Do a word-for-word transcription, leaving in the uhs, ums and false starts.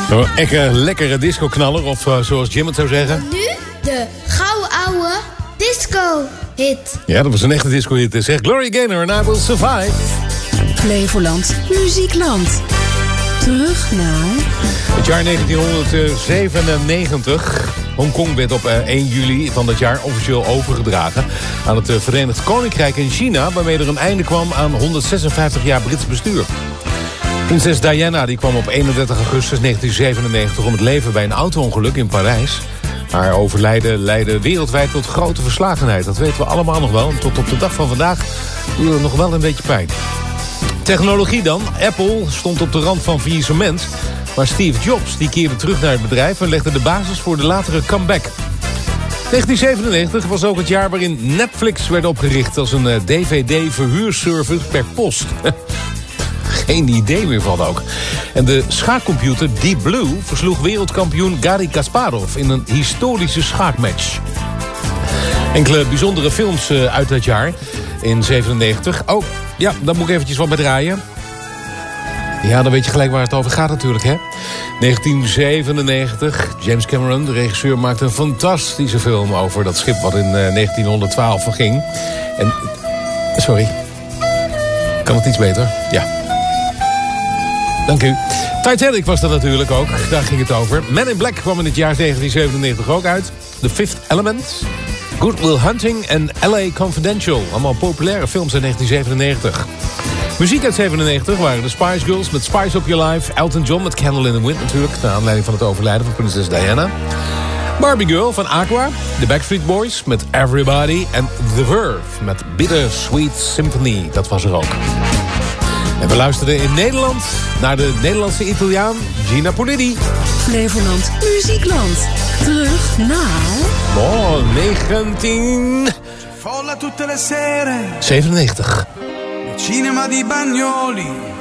Een echte lekkere disco-knaller, of uh, zoals Jim het zou zeggen. Nu de gouden oude disco-hit. Ja, dat was een echte disco-hit. Zeg Gloria Gaynor en I Will Survive. Flevoland, Muziekland. Terug naar... Het jaar negentienhonderdzevenennegentig. Hongkong werd op één juli van dat jaar officieel overgedragen aan het Verenigd Koninkrijk in China, waarmee er een einde kwam aan honderdzesenvijftig jaar Brits bestuur. Prinses Diana die kwam op eenendertig augustus negentienzevenennegentig om het leven bij een auto-ongeluk in Parijs. Haar overlijden leidde wereldwijd tot grote verslagenheid. Dat weten we allemaal nog wel. En tot op de dag van vandaag doet het nog wel een beetje pijn. Technologie dan. Apple stond op de rand van faillissement. Maar Steve Jobs die keerde terug naar het bedrijf en legde de basis voor de latere comeback. negentien zevenennegentig was ook het jaar waarin Netflix werd opgericht als een D V D-verhuurservice per post. Geen idee meer van ook. En de schaakcomputer Deep Blue versloeg wereldkampioen Garry Kasparov in een historische schaakmatch. Enkele bijzondere films uit dat jaar in zevenennegentig. Oh, ja, daar moet ik eventjes wat bij draaien. Ja, dan weet je gelijk waar het over gaat natuurlijk, hè. negentien zevenennegentig, James Cameron, de regisseur, maakte een fantastische film over dat schip wat in uh, negentienhonderdtwaalf verging. En, sorry. Kan het iets beter? Ja. Dank u. Titanic was dat natuurlijk ook. Daar ging het over. Men in Black kwam in het jaar negentien zevenennegentig ook uit. The Fifth Element, Good Will Hunting en L A Confidential. Allemaal populaire films in negentien zevenennegentig. Muziek uit zevenennegentig waren de Spice Girls met Spice Up Your Life. Elton John met Candle in the Wind natuurlijk, naar aanleiding van het overlijden van prinses Diana. Barbie Girl van Aqua. De Backstreet Boys met Everybody. En The Verve met Bitter Sweet Symphony. Dat was er ook. En we luisterden in Nederland naar de Nederlandse Italiaan Gina Politi. Flevoland, Muziekland. Terug naar... Oh, negentien Folla tutte le sere. zevenennegentig. Cinema di Bagnoli.